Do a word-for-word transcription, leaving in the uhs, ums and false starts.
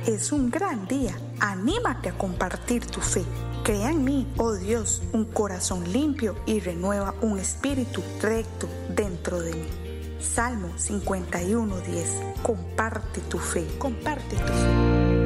es un gran día. Anímate a compartir tu fe. Crea en mí, oh Dios, un corazón limpio y renueva un espíritu recto dentro de mí. Salmo cincuenta y uno, diez. Comparte tu fe, comparte tu fe.